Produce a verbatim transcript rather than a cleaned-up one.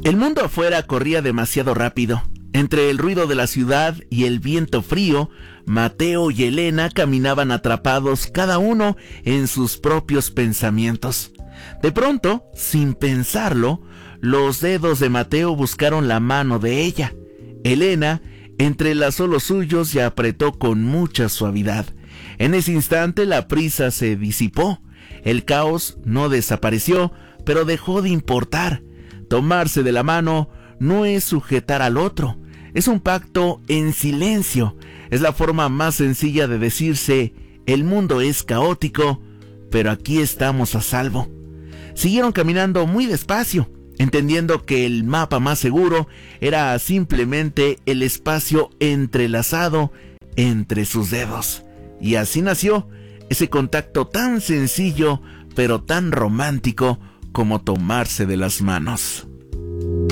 El mundo afuera corría demasiado rápido. Entre el ruido de la ciudad y el viento frío, Mateo y Elena caminaban atrapados cada uno en sus propios pensamientos. De pronto, sin pensarlo, los dedos de Mateo buscaron la mano de ella. Elena entrelazó los suyos y apretó con mucha suavidad. En ese instante la prisa se disipó. El caos no desapareció, pero dejó de importar. Tomarse de la mano no es sujetar al otro, es un pacto en silencio. Es la forma más sencilla de decirse: el mundo es caótico, pero aquí estamos a salvo. Siguieron caminando muy despacio, entendiendo que el mapa más seguro era simplemente el espacio entrelazado entre sus dedos. Y así nació ese contacto tan sencillo, pero tan romántico como tomarse de las manos.